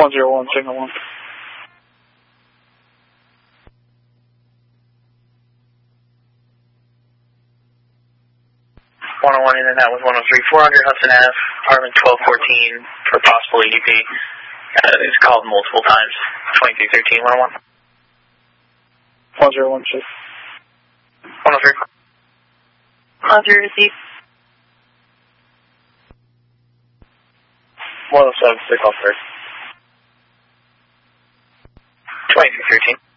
101, signal 1. 101 in and out with 103, 400 Hudson Ave, apartment 1214 for possible EDP. It's called multiple times. 2313, 101. 101, check. 103. Roger, receive. 107, 6 off third. 2313.